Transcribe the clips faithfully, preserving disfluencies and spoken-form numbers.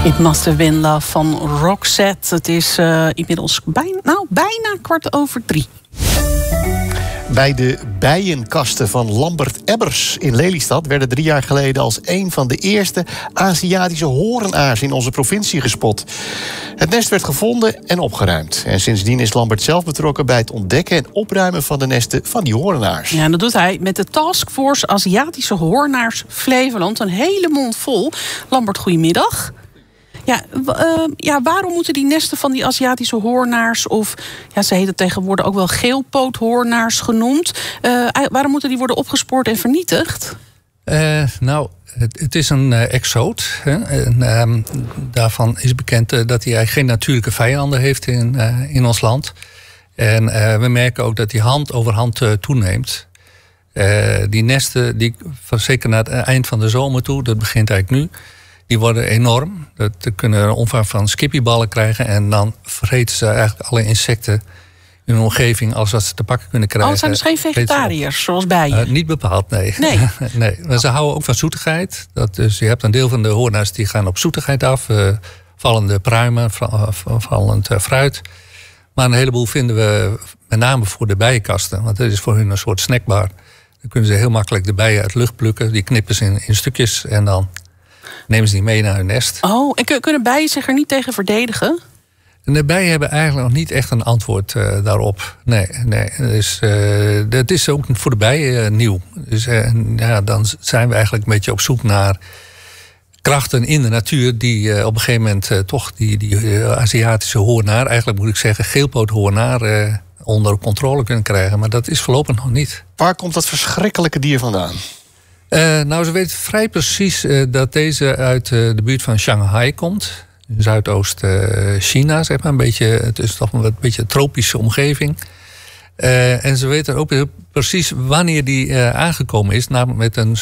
It Must Have Been Love van Roxette. Het is uh, inmiddels bijna, nou, bijna kwart over drie. Bij de bijenkasten van Lambert Ebbers in Lelystad werden drie jaar geleden als een van de eerste Aziatische hoornaars in onze provincie gespot. Het nest werd gevonden en opgeruimd. En sindsdien is Lambert zelf betrokken bij het ontdekken en opruimen van de nesten van die hoornaars. Ja, dat doet hij met de Taskforce Aziatische Hoornaars Flevoland. Een hele mond vol. Lambert, goedemiddag. Ja, uh, ja, waarom moeten die nesten van die Aziatische hoornaars, of ja, ze heten tegenwoordig ook wel geelpoothoornaars genoemd, uh, waarom moeten die worden opgespoord en vernietigd? Uh, nou, het, het is een uh, exoot. Hè? En, um, daarvan is bekend uh, dat hij eigenlijk geen natuurlijke vijanden heeft in, uh, in ons land. En uh, we merken ook dat die hand over hand uh, toeneemt. Uh, die nesten, die, zeker naar het eind van de zomer toe, dat begint eigenlijk nu, die worden enorm. Dat kunnen een omvang van skippieballen krijgen. En dan vreten ze eigenlijk alle insecten in hun omgeving als dat ze te pakken kunnen krijgen. Oh, het zijn dus geen vegetariërs, zoals bijen? Uh, niet bepaald, nee. Nee. nee. Maar ze houden ook van zoetigheid. Dat dus, je hebt een deel van de hoornaars die gaan op zoetigheid af. Uh, vallende pruimen, vallend uh, fruit. Maar een heleboel vinden we met name voor de bijenkasten. Want dat is voor hun een soort snackbar. Dan kunnen ze heel makkelijk de bijen uit de lucht plukken. Die knippen ze in, in stukjes en dan nemen ze die mee naar hun nest. Oh, en kunnen bijen zich er niet tegen verdedigen? En de bijen hebben eigenlijk nog niet echt een antwoord uh, daarop. Nee, nee. Dus, uh, dat is ook voor de bijen uh, nieuw. Dus uh, ja, dan zijn we eigenlijk een beetje op zoek naar krachten in de natuur die uh, op een gegeven moment uh, toch die, die uh, Aziatische hoornaar, eigenlijk moet ik zeggen geelpoothoornaar, uh, onder controle kunnen krijgen. Maar dat is voorlopig nog niet. Waar komt dat verschrikkelijke dier vandaan? Uh, nou, ze weten vrij precies uh, dat deze uit uh, de buurt van Shanghai komt. Zuidoost-China, uh, zeg maar. Een beetje, het is toch een wat beetje een tropische omgeving. Uh, en ze weten ook precies wanneer die uh, aangekomen is. Namelijk met een,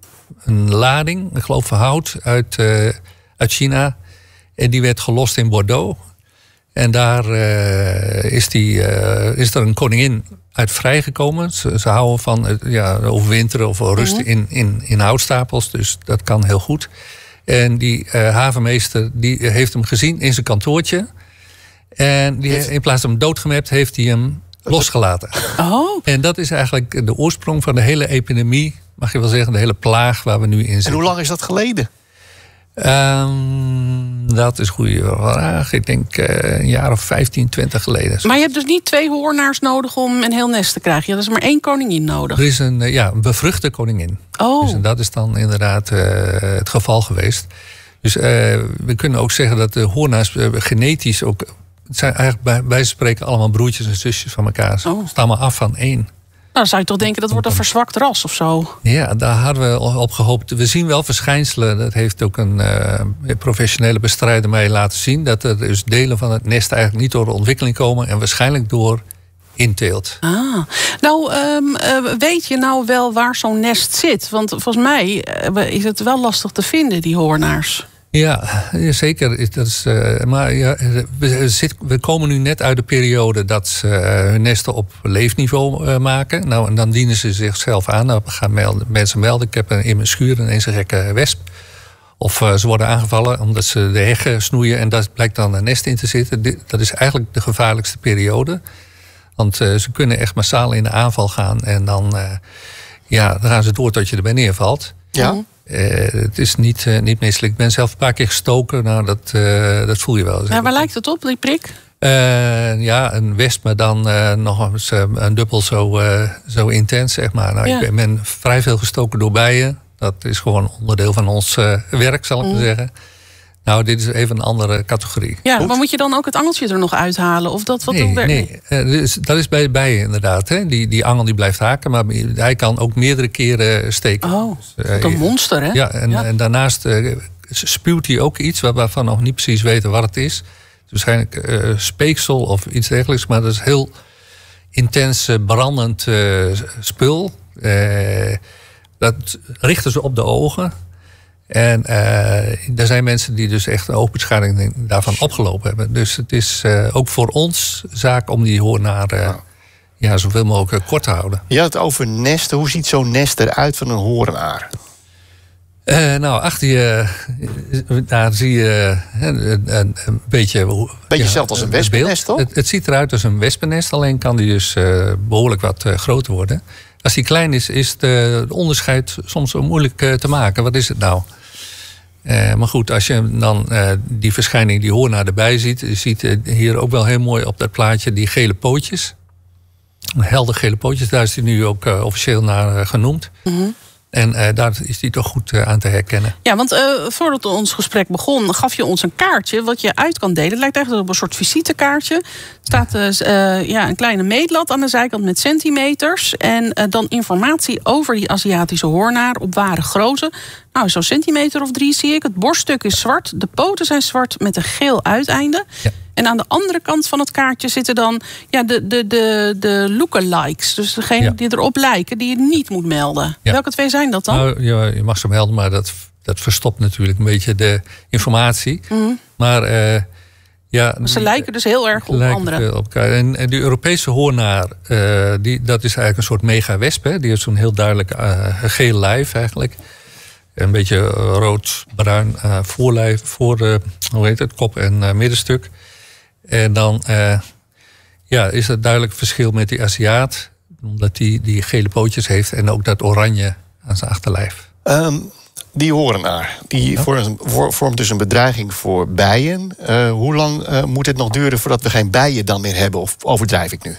een lading, ik geloof van hout, uit, uh, uit China. En die werd gelost in Bordeaux. En daar uh, is, die, uh, is er een koningin uit vrijgekomen. Ze, ze houden van uh, ja, overwinteren of rusten in, in, in houtstapels. Dus dat kan heel goed. En die uh, havenmeester die heeft hem gezien in zijn kantoortje. En die, in plaats van hem doodgemapt heeft hij hem losgelaten. Oh. En dat is eigenlijk de oorsprong van de hele epidemie. Mag je wel zeggen, de hele plaag waar we nu in zitten. En hoe lang is dat geleden? Um, dat is een goede vraag. Ik denk uh, een jaar of vijftien, twintig geleden. Maar je hebt dus niet twee hoornaars nodig om een heel nest te krijgen. Ja, er is maar één koningin nodig. Er is een, uh, ja, een bevruchte koningin. Oh. Dus, en dat is dan inderdaad uh, het geval geweest. Dus uh, we kunnen ook zeggen dat de hoornaars uh, genetisch ook, het zijn eigenlijk bij, bij spreken allemaal broertjes en zusjes van elkaar. Ze oh. stammen af van één. Nou, dan zou je toch denken dat wordt een verzwakt ras of zo? Ja, daar hadden we op gehoopt. We zien wel verschijnselen. Dat heeft ook een uh, professionele bestrijder mij laten zien. Dat er dus delen van het nest eigenlijk niet door de ontwikkeling komen. En waarschijnlijk door inteelt. Ah, nou um, uh, weet je nou wel waar zo'n nest zit? Want volgens mij uh, is het wel lastig te vinden, die hoornaars. Ja, zeker. Dat is, uh, maar ja, we, zit, we komen nu net uit de periode dat ze uh, hun nesten op leefniveau uh, maken. Nou, en dan dienen ze zichzelf aan. Nou, gaan melden, mensen melden. Ik heb in mijn schuur ineens een gekke wesp. Of uh, ze worden aangevallen omdat ze de heggen snoeien en daar blijkt dan een nest in te zitten. Dat is eigenlijk de gevaarlijkste periode. Want uh, ze kunnen echt massaal in de aanval gaan. En dan, uh, ja, dan gaan ze door tot je erbij neervalt. Ja. Uh, het is niet, uh, niet menselijk. Ik ben zelf een paar keer gestoken. Nou, dat, uh, dat voel je wel. Ja, waar lijkt het op, die prik? Uh, ja, een wesp, maar dan uh, nog eens uh, een dubbel zo, uh, zo intens, zeg maar. Nou, ja. Ik ben vrij veel gestoken door bijen. Dat is gewoon onderdeel van ons uh, werk, zal ik mm. maar zeggen. Nou, dit is even een andere categorie. Ja, Goed? maar moet je dan ook het angeltje er nog uithalen? Of dat wat nee, dan nee. Uh, dus, dat is bij bijen inderdaad. Hè. Die, die angel die blijft haken, maar hij kan ook meerdere keren steken. Oh, dus, uh, een monster, hè? Ja, en, ja. en daarnaast uh, spuwt hij ook iets waarvan we nog niet precies weten wat het is. Waarschijnlijk uh, speeksel of iets dergelijks, maar dat is heel intens uh, brandend uh, spul. Uh, dat richten ze op de ogen. En uh, er zijn mensen die dus echt een oogbeschadiging daarvan opgelopen hebben. Dus het is uh, ook voor ons zaak om die hoornaar uh, ja. ja, zoveel mogelijk kort te houden. Je had het over nesten. Hoe ziet zo'n nest eruit van een hoornaar? Uh, nou, achter je, daar zie je een, een, een beetje... Beetje ja, hetzelfde als een wespennest, toch? Het, het ziet eruit als een wespennest, alleen kan die dus uh, behoorlijk wat uh, groter worden. Als die klein is, is de, de onderscheid soms moeilijk uh, te maken. Wat is het nou? Uh, maar goed, als je dan uh, die verschijning, die hoornaar erbij ziet... je ziet uh, hier ook wel heel mooi op dat plaatje die gele pootjes. Helder gele pootjes, daar is die nu ook uh, officieel naar uh, genoemd. Mm-hmm. En uh, daar is die toch goed uh, aan te herkennen. Ja, want uh, voordat ons gesprek begon, gaf je ons een kaartje wat je uit kan delen. Het lijkt echt op een soort visitekaartje. Er staat dus, uh, ja, een kleine meetlat aan de zijkant met centimeters. En uh, dan informatie over die Aziatische hoornaar op ware grootte. Nou, zo'n centimeter of drie zie ik. Het borststuk is zwart, de poten zijn zwart met een geel uiteinde. Ja. En aan de andere kant van het kaartje zitten dan ja, de, de, de, de lookalikes. Dus degene ja. die erop lijken, die je niet moet melden. Ja. Welke twee zijn dat dan? Nou, ja, je mag ze melden, maar dat, dat verstopt natuurlijk een beetje de informatie. Mm-hmm. Maar uh, ja, maar ze lijken dus heel erg op anderen. Op elkaar. En, en die Europese hoornaar, uh, die, dat is eigenlijk een soort mega-wesp. Hè? Die heeft zo'n heel duidelijk uh, geel lijf eigenlijk. Een beetje rood-bruin uh, voorlijf, voor uh, hoe heet het, kop en uh, middenstuk. En dan uh, ja, is het duidelijk verschil met die Aziat. Omdat die, die gele pootjes heeft en ook dat oranje aan zijn achterlijf. Um, die hoornaar, die ja. vormt dus een bedreiging voor bijen. Uh, hoe lang uh, moet het nog duren voordat we geen bijen dan meer hebben? Of overdrijf ik nu?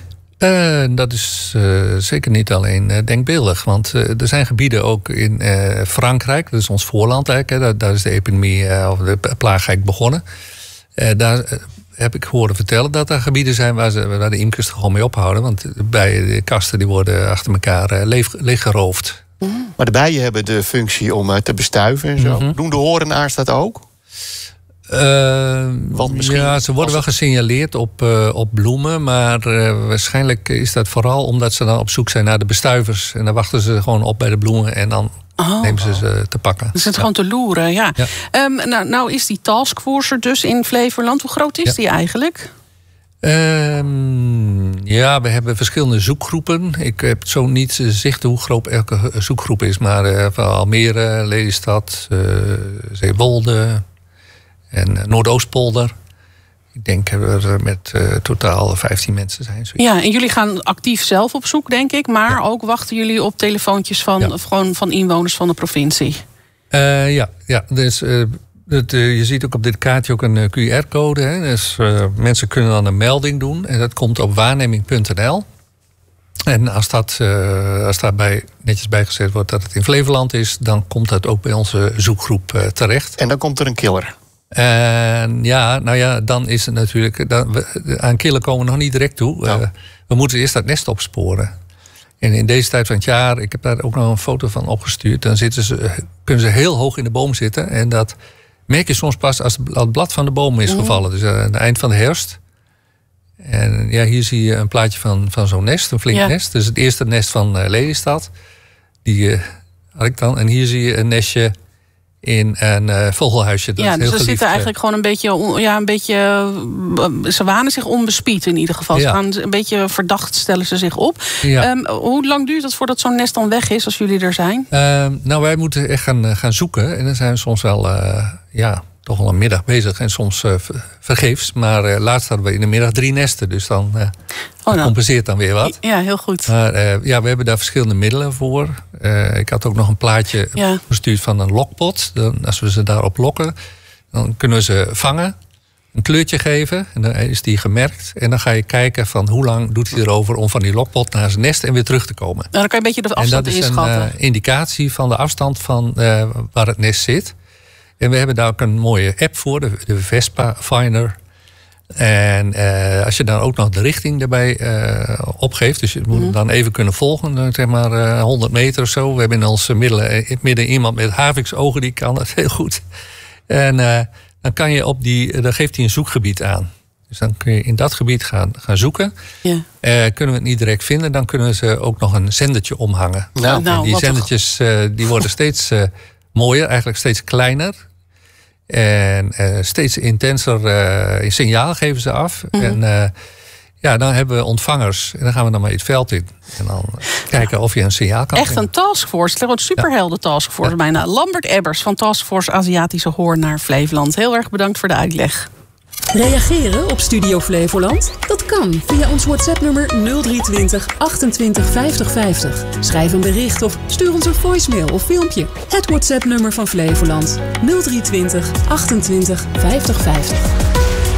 Uh, dat is uh, zeker niet alleen uh, denkbeeldig. Want uh, er zijn gebieden ook in uh, Frankrijk, dat is ons voorland eigenlijk. Hè, daar, daar is de epidemie uh, of de plaag eigenlijk begonnen. Uh, daar uh, heb ik horen vertellen dat er gebieden zijn waar, ze, waar de imkers gewoon mee ophouden. Want bij de kasten die worden achter elkaar uh, leeg, leeggeroofd. Mm-hmm. Maar de bijen hebben de functie om uh, te bestuiven en zo. Mm-hmm. Doen de hoornaars dat ook? Uh, Want ja, ze worden wel gesignaleerd op, uh, op bloemen. Maar uh, waarschijnlijk is dat vooral omdat ze dan op zoek zijn naar de bestuivers. En dan wachten ze gewoon op bij de bloemen en dan oh. nemen ze ze te pakken. Dus het ja. gewoon te loeren, ja. ja. Um, nou, nou is die taskforce er dus in Flevoland. Hoe groot is ja. die eigenlijk? Um, ja, we hebben verschillende zoekgroepen. Ik heb zo niet zicht hoe groot elke zoekgroep is. Maar uh, van Almere, Lelystad, uh, Zeewolde en Noordoostpolder. Ik denk dat er met uh, totaal vijftien mensen zijn. Zoiets. Ja, en jullie gaan actief zelf op zoek, denk ik. Maar ja. ook wachten jullie op telefoontjes van, ja. gewoon van inwoners van de provincie? Uh, ja, ja, dus uh, het, uh, je ziet ook op dit kaartje ook een uh, Q R-code. Hè. Dus uh, mensen kunnen dan een melding doen. En dat komt op waarneming punt n l. En als, dat, uh, als daarbij netjes bijgezet wordt dat het in Flevoland is, dan komt dat ook bij onze zoekgroep uh, terecht. En dan komt er een killer. En ja, nou ja, dan is het natuurlijk. Dan, we, aan killen komen we nog niet direct toe. Nou. Uh, we moeten eerst dat nest opsporen. En in deze tijd van het jaar, ik heb daar ook nog een foto van opgestuurd. Dan zitten ze, kunnen ze heel hoog in de boom zitten. En dat merk je soms pas als het blad van de boom is gevallen. Dus aan het eind van de herfst. En ja, hier zie je een plaatje van, van zo'n nest, een flink ja. nest. Dus het eerste nest van uh, Lelystad. Die uh, had ik dan. En hier zie je een nestje in een uh, vogelhuisje. Dat ja, is dus heel ze zitten eigenlijk gewoon een beetje, ja, een beetje. Ze wanen zich onbespied in ieder geval. Ja. Ze gaan een beetje verdacht stellen ze zich op. Ja. Um, hoe lang duurt het voordat zo'n nest dan weg is als jullie er zijn? Uh, nou, wij moeten echt gaan, gaan zoeken. En dan zijn we soms wel, uh, ja, toch wel een middag bezig. En soms uh, vergeefs. Maar uh, laatst hadden we in de middag drie nesten. Dus dan uh, oh, nou. compenseert dan weer wat. Ja, heel goed. Maar uh, ja, we hebben daar verschillende middelen voor. Uh, ik had ook nog een plaatje ja. gestuurd van een lokpot. Dan, als we ze daarop lokken, dan kunnen we ze vangen. Een kleurtje geven. En dan is die gemerkt. En dan ga je kijken van hoe lang doet hij erover om van die lokpot naar zijn nest en weer terug te komen. Nou, dan kan je een beetje de afstand inschatten. En dat is een uh, indicatie van de afstand van uh, waar het nest zit. En we hebben daar ook een mooie app voor, de, de Vespa Finder. En uh, als je dan ook nog de richting erbij uh, opgeeft, dus je moet hem dan even kunnen volgen, zeg maar uh, honderd meter of zo. We hebben in ons midden, midden iemand met haviksogen, die kan dat heel goed. En uh, dan kan je op die, dan geeft hij een zoekgebied aan. Dus dan kun je in dat gebied gaan, gaan zoeken. Ja. Uh, kunnen we het niet direct vinden, dan kunnen we ze ook nog een zendertje omhangen. Nou, nou, en die zendertjes uh, die worden steeds uh, mooier, eigenlijk steeds kleiner. En uh, steeds intenser uh, signaal geven ze af. Mm-hmm. En uh, Ja, dan hebben we ontvangers. En dan gaan we dan maar het veld in. En dan kijken of je een signaal kan Echt brengen. een taskforce. Een superhelden taskforce Ja. bijna. Lambert Ebbers van Taskforce Aziatische Hoorn naar Flevoland. Heel erg bedankt voor de uitleg. Reageren op Studio Flevoland? Dat kan via ons WhatsApp-nummer nul drie twintig achtentwintig vijftig vijftig. Schrijf een bericht of stuur ons een voicemail of filmpje. Het WhatsApp-nummer van Flevoland nul drie twintig achtentwintig vijftig vijftig.